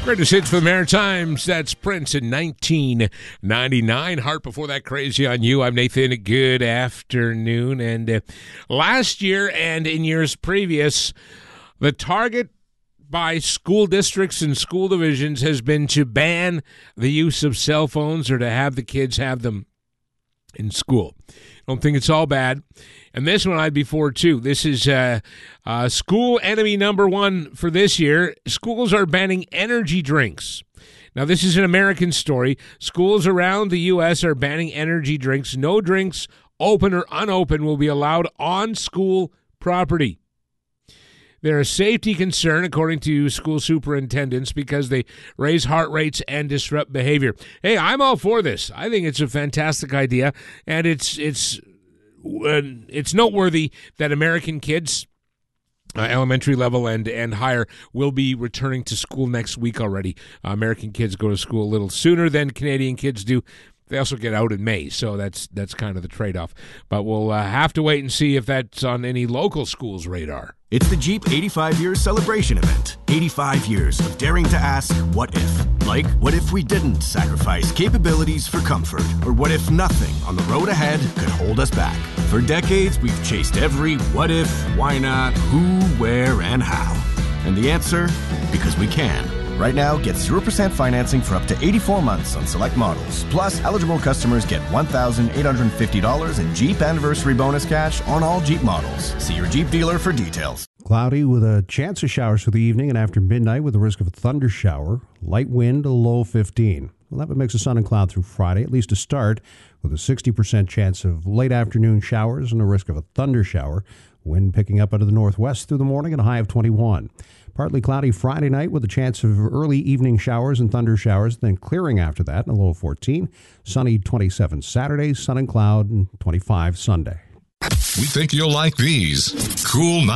Greatest hits for the Maritimes. That's Prince in 1999. Heart before that, Crazy on You. I'm Nathan. Good afternoon. And last year and in years previous, the target by school districts and school divisions has been to ban the use of cell phones or to have the kids have them in school. Don't think it's all bad. And this one I'd be for, too. This is school enemy number one for this year. Schools are banning energy drinks. Now, this is an American story. Schools around the U.S. are banning energy drinks. No drinks, open or unopened, will be allowed on school property. They're a safety concern, according to school superintendents, because they raise heart rates and disrupt behavior. Hey, I'm all for this. I think it's a fantastic idea, and it's noteworthy that American kids, elementary level and higher, will be returning to school next week already. American kids go to school a little sooner than Canadian kids do. They also get out in May, so that's kind of the trade-off. But we'll have to wait and see if that's on any local school's radar. It's the Jeep 85 Years Celebration Event. 85 years of daring to ask, what if? Like, what if we didn't sacrifice capabilities for comfort? Or what if nothing on the road ahead could hold us back? For decades, we've chased every what if, why not, who, where, and how. And the answer? Because we can. Right now, get 0% financing for up to 84 months on select models. Plus, eligible customers get $1,850 in Jeep Anniversary Bonus cash on all Jeep models. See your Jeep dealer for details. Cloudy with a chance of showers for the evening and after midnight with a risk of a thunder shower. Light wind, a low 15. We'll have a mix of sun and cloud through Friday, at least to start, with a 60% chance of late afternoon showers and a risk of a thunder shower. Wind picking up out of the northwest through the morning and a high of 21. Partly cloudy Friday night with a chance of early evening showers and thunder showers, then clearing after that and a low of 14. Sunny 27 Saturday, sun and cloud, and 25 Sunday. We think you'll like these. Cool